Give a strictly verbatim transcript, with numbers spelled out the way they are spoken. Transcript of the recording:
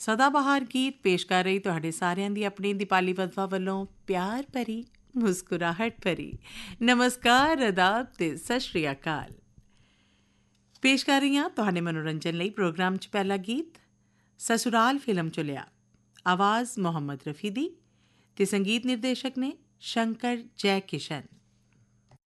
ਸਦਾਬਹਾਰ ਗੀਤ ਪੇਸ਼ ਕਰ ਰਹੀ ਤੁਹਾਡੇ ਸਾਰਿਆਂ ਦੀ ਆਪਣੀ ਦੀਪਾਲੀ ਵਧਵਾ ਵੱਲੋਂ ਪਿਆਰ ਭਰੀ ਮੁਸਕਰਾਹਟ ਭਰੀ ਨਮਸਕਾਰ, ਅਦਾਬ ਤੇ ਸਤਿ ਸ਼੍ਰੀ ਅਕਾਲ। ਪੇਸ਼ ਕਰ ਰਹੀ ਹਾਂ ਤੁਹਾਡੇ ਮਨੋਰੰਜਨ ਲਈ ਪ੍ਰੋਗਰਾਮ 'ਚ ਪਹਿਲਾ ਗੀਤ ਸਸੁਰਾਲ ਫਿਲਮ 'ਚੋਂ ਲਿਆ। ਆਵਾਜ਼ ਮੁਹੰਮਦ ਰਫੀ ਦੀ ਅਤੇ ਸੰਗੀਤ ਨਿਰਦੇਸ਼ਕ ਨੇ ਸ਼ੰਕਰ ਜੈ ਕਿਸ਼ਨ।